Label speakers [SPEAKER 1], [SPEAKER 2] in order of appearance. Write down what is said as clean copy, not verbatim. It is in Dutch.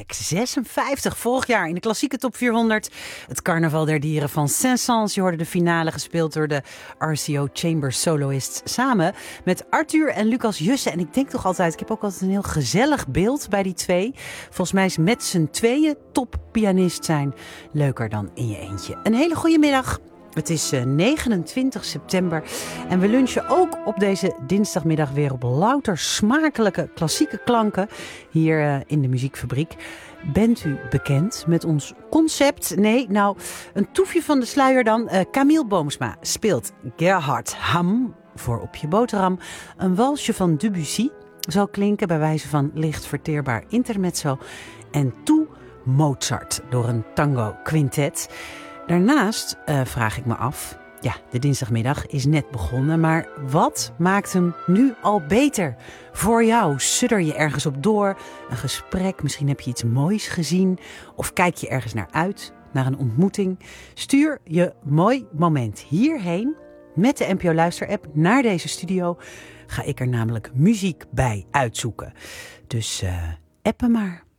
[SPEAKER 1] 56 vorig jaar in de klassieke top 400. Het Carnaval der Dieren van Saint-Saëns. Je hoorde de finale gespeeld door de RCO Chamber Soloists samen met Arthur en Lucas Jussen. En ik denk toch altijd, ik heb ook altijd een heel gezellig beeld bij die twee. Volgens mij is met z'n tweeën toppianist zijn leuker dan in je eentje. Een hele goede middag. Het is 29 september en we lunchen ook op deze dinsdagmiddag weer op louter smakelijke klassieke klanken hier in de Muziekfabriek. Bent u bekend met ons concept? Nee, nou, een toefje van de sluier dan. Camille Boomsma speelt Gerhard Ham voor op je boterham. Een walsje van Debussy zal klinken bij wijze van licht verteerbaar intermezzo. En toe Mozart door een tango quintet. Daarnaast vraag ik me af, ja, de dinsdagmiddag is net begonnen, maar wat maakt hem nu al beter voor jou? Sudder je ergens op door, een gesprek, misschien heb je iets moois gezien of kijk je ergens naar uit, naar een ontmoeting? Stuur je mooi moment hierheen met de NPO Luister-app naar deze studio. Ga ik er namelijk muziek bij uitzoeken. Dus appen maar.